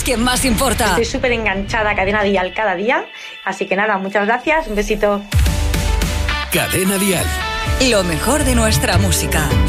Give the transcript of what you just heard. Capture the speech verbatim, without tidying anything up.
quien más importa. Estoy súper enganchada a Cadena Dial cada día. Así que nada, muchas gracias. Un besito. Cadena Dial. Lo mejor de nuestra música.